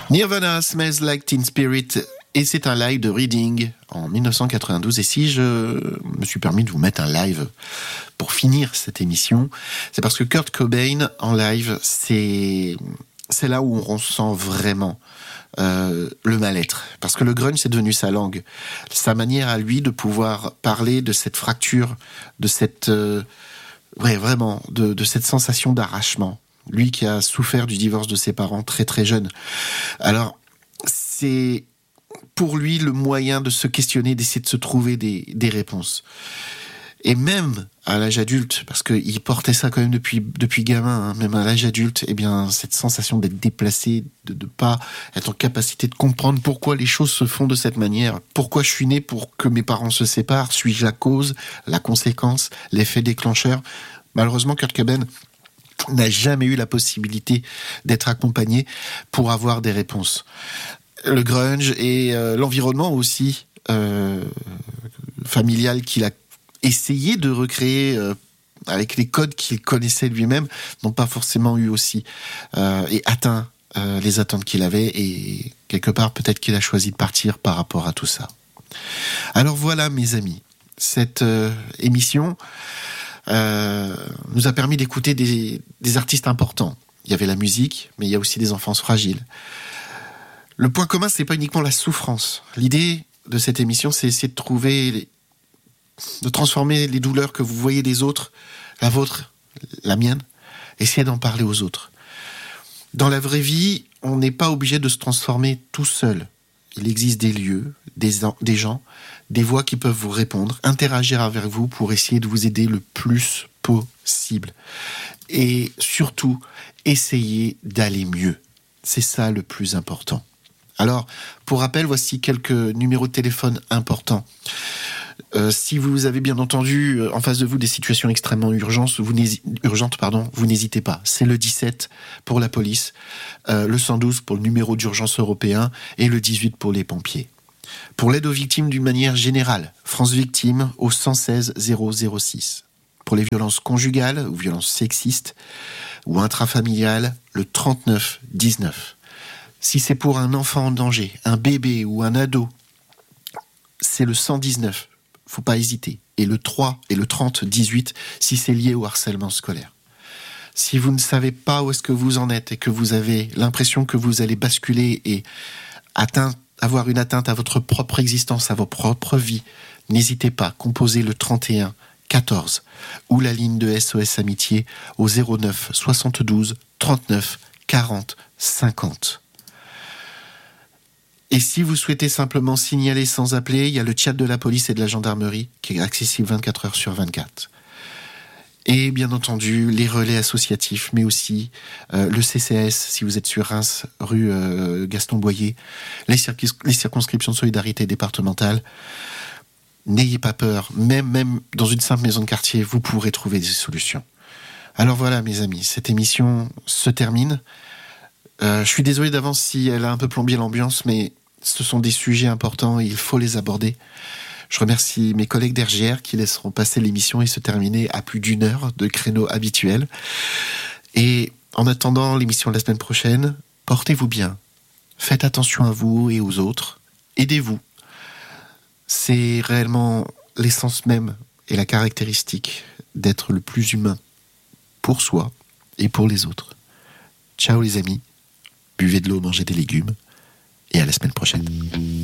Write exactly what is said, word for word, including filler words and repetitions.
Nirvana, Smells Like Teen Spirit, et c'est un live de Reading en dix-neuf cent quatre-vingt-douze. Et si je me suis permis de vous mettre un live pour finir cette émission, c'est parce que Kurt Cobain en live, c'est, c'est là où on ressent vraiment euh, le mal-être. Parce que le grunge, c'est devenu sa langue. Sa manière à lui de pouvoir parler de cette fracture, de cette... Euh, ouais, vraiment, de, de cette sensation d'arrachement. Lui qui a souffert du divorce de ses parents très très jeune. Alors, c'est pour lui le moyen de se questionner, d'essayer de se trouver des, des réponses. Et même à l'âge adulte, parce qu'il portait ça quand même depuis, depuis gamin, hein, même à l'âge adulte, eh bien, cette sensation d'être déplacé, de ne pas être en capacité de comprendre pourquoi les choses se font de cette manière, pourquoi je suis né pour que mes parents se séparent, suis-je la cause, la conséquence, l'effet déclencheur. Malheureusement, Kurt Cobain n'a jamais eu la possibilité d'être accompagné pour avoir des réponses. Le grunge et euh, l'environnement aussi euh, familial qu'il a essayé de recréer euh, avec les codes qu'il connaissait lui-même n'ont pas forcément eu aussi euh, et atteint euh, les attentes qu'il avait, et quelque part peut-être qu'il a choisi de partir par rapport à tout ça. Alors voilà mes amis, cette euh, émission Euh, nous a permis d'écouter des, des artistes importants. Il y avait la musique, mais il y a aussi des enfances fragiles. Le point commun, c'est pas uniquement la souffrance. L'idée de cette émission, c'est essayer de trouver, les, de transformer les douleurs que vous voyez des autres, la vôtre, la mienne, essayer d'en parler aux autres. Dans la vraie vie, on n'est pas obligé de se transformer tout seul. Il existe des lieux, des, des gens, des voix qui peuvent vous répondre, interagir avec vous pour essayer de vous aider le plus possible. Et surtout, essayez d'aller mieux. C'est ça le plus important. Alors, pour rappel, voici quelques numéros de téléphone importants. Euh, si vous avez bien entendu en face de vous des situations extrêmement urgentes, vous urgentes, pardon, vous n'hésitez pas. C'est le dix-sept pour la police, euh, le cent douze pour le numéro d'urgence européen et le dix-huit pour les pompiers. Pour l'aide aux victimes d'une manière générale, France Victimes au cent seize zéro zéro six. Pour les violences conjugales ou violences sexistes ou intrafamiliales, le trente-neuf dix-neuf. Si c'est pour un enfant en danger, un bébé ou un ado, c'est le cent dix-neuf. Faut pas hésiter. Et le trois et le trente dix-huit si c'est lié au harcèlement scolaire. Si vous ne savez pas où est-ce que vous en êtes et que vous avez l'impression que vous allez basculer et atteindre, avoir une atteinte à votre propre existence, à votre propre vie, n'hésitez pas, composez le trente et un quatorze ou la ligne de S O S Amitié au zéro neuf soixante-douze trente-neuf quarante cinquante. Et si vous souhaitez simplement signaler sans appeler, il y a le chat de la police et de la gendarmerie qui est accessible vingt-quatre heures sur vingt-quatre. Et bien entendu, les relais associatifs, mais aussi euh, le C C S, si vous êtes sur Reims, rue euh, Gaston Boyer, les, circus- les circonscriptions de solidarité départementale. N'ayez pas peur, même, même dans une simple maison de quartier, vous pourrez trouver des solutions. Alors voilà mes amis, cette émission se termine. Euh, je suis désolé d'avance si elle a un peu plombé l'ambiance, mais ce sont des sujets importants et il faut les aborder. Je remercie mes collègues d'R G R qui laisseront passer l'émission et se terminer à plus d'une heure de créneau habituel. Et en attendant l'émission de la semaine prochaine, portez-vous bien. Faites attention à vous et aux autres. Aidez-vous. C'est réellement l'essence même et la caractéristique d'être le plus humain pour soi et pour les autres. Ciao les amis. Buvez de l'eau, mangez des légumes, et à la semaine prochaine.